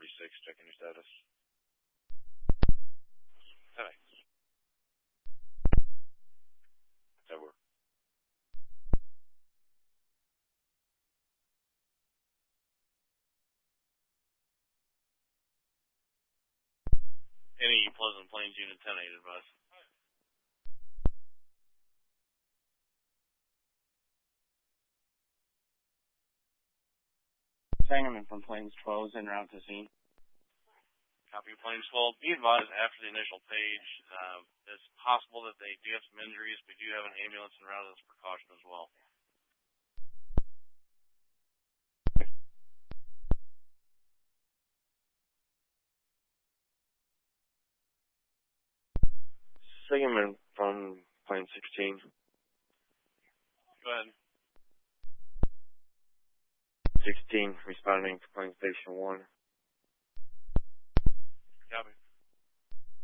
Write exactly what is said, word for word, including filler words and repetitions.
forty-six, checking your status. Alright. Over. Any Pleasant Plains Unit ten eight advice. Sangerman from Plains twelve is en route to scene. Copy Plains twelve. Be advised after the initial page, uh, it's possible that they do have some injuries. We do have an ambulance en route as a precaution as well. Sangerman from Plains sixteen. Go ahead. sixteen, responding to Plains Station one.